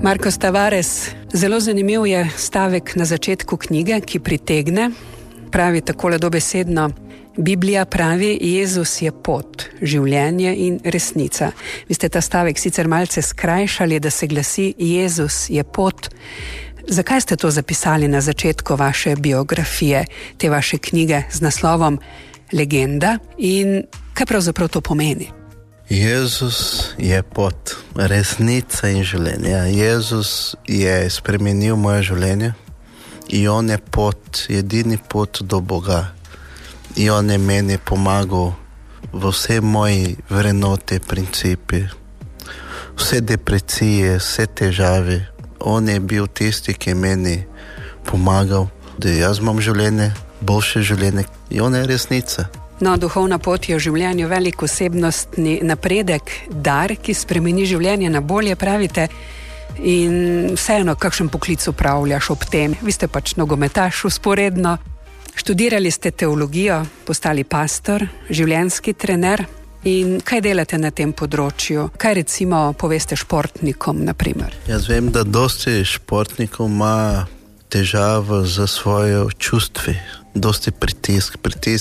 Marcos Tavares, zelo zanimiv je stavek na začetku knjige, ki pritegne. Pravi takole dobesedno: Biblija pravi, Jezus je pot, življenje in resnica. Vi ste ta stavek sicer malce skrajšali, da se glasi Jezus je pot. Zakaj ste to zapisali na začetku vaše biografije, te vaše knjige z naslovom Legenda, in kaj pravzaprav to pomeni? Jezus je pot, resnica in življenje. Jezus je spremenil moje življenje in on je pot, edini pot do Boga. In on je meni pomagal v vse moje vrednote, principi, vse depresije, vse težave. On je bil tisti, ki je meni pomagal, da jaz imam življenje, boljše življenje. In on je resnica. No, duhovna pot je v življenju velik osebnostni napredek, dar, ki spremeni življenje na bolje, pravite. In vseeno, kakšen poklic upravljaš ob tem? Vi ste pač nogometaš vzporedno. Študirali ste teologijo, postali pastor, življenjski trener. In kaj delate na tem področju? Kaj recimo poveste športnikom, naprimer? Jaz vem, da dosti športnikov ima težavo za svoje čustve. Dosti pritisk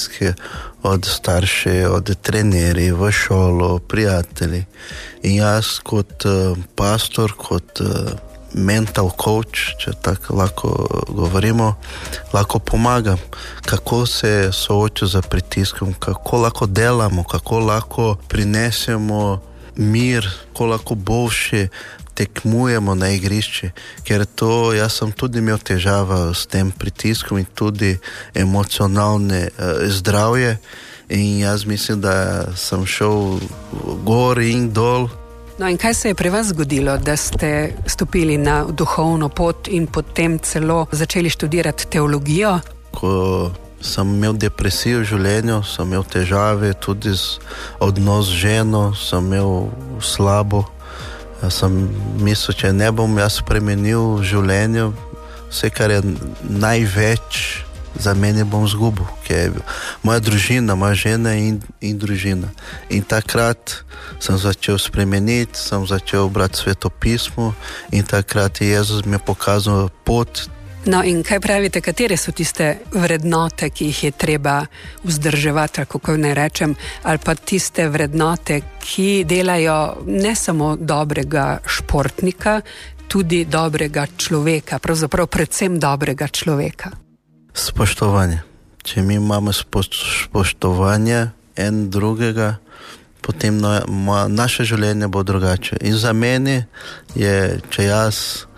od starše, od trenerji, v šolo, prijatelji. In jaz kot pastor, kot mental coach, če tako lahko govorimo, lahko pomagam, kako se soočiti z pritiskom, kako lahko delamo, kako lahko prinesemo mir, kako lahko boljše tekmujemo na igrišče, ker to, jaz sem tudi imel težava s tem pritiskom in tudi emocionalne zdravje, in jaz mislim, da sem šel gor in dol. No, in kaj se je pri vas zgodilo, da ste stopili na duhovno pot in potem celo začeli študirati teologijo? Ko sem imel depresijo v življenju, sem imel težave, tudi z odnos z ženo, sem imel slabo. Jaz sem mislil, če ne bom jaz spremenil v življenju, vse, kar je največ, za mene bom zgubil, ker je moja družina, moja žena in družina. In takrat sem začel spremeniti, sem začel brati Sveto pismo in takrat je Jezus mi pokazal pot. No, in kaj pravite, katere so tiste vrednote, ki jih je treba vzdrževati, kako naj rečem, ali pa tiste vrednote, ki delajo ne samo dobrega športnika, tudi dobrega človeka, pravzaprav predvsem dobrega človeka? Spoštovanje. Če mi imamo spoštovanje en drugega, potem naše življenje bo drugače. In za mene je, če jaz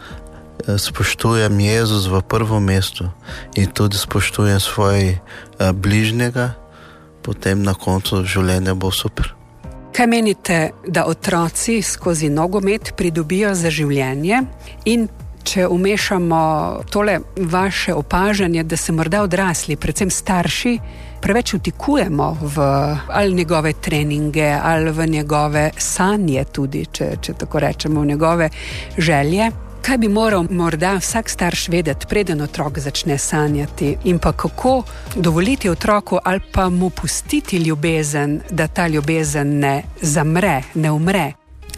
spoštujem Jezus v prvo mesto in tudi spoštujem svoj bližnjega, potem na koncu življenja bo super. Kaj menite, da otroci skozi nogomet pridobijo za življenje? In če umešamo tole vaše opažanje, da se morda odrasli, predvsem starši, preveč vtikujemo v ali njegove treninge, ali v njegove sanje tudi, če tako rečemo, v njegove želje. Kaj bi moral morda vsak starš vedeti, preden otrok začne sanjati, in pa kako dovoliti otroku ali pa mu pustiti ljubezen, da ta ljubezen ne zamre, ne umre?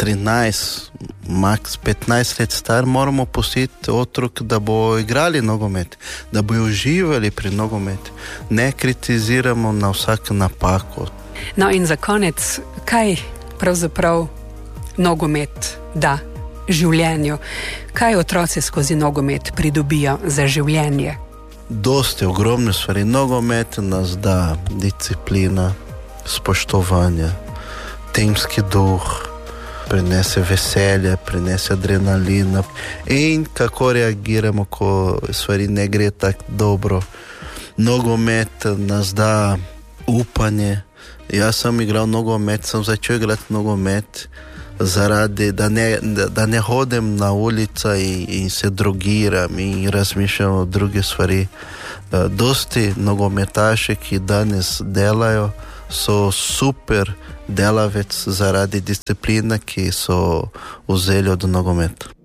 13, max 15 let star moramo pustiti otrok, da bo igrali nogomet, da bo uživali pri nogomet. Ne kritiziramo na vsak napako. No, in za konec, kaj pravzaprav nogomet da življenju? Kaj otroci skozi nogomet pridobijo za življenje? Dosti, ogromne stvari. Nogomet nas da disciplina, spoštovanje, timski duh, prinese veselje, prinese adrenalina. In kako reagiramo, ko stvari ne gre tako dobro. Nogomet nas da upanje. Jaz sem igral nogomet, sem začel igrati nogomet zaradi, da ne hodim na ulica in se drogiram in razmišljam o druge stvari. Dosti nogometaši, ki danes delajo, so super delavec zaradi discipline, ki so vzeli od nogometa.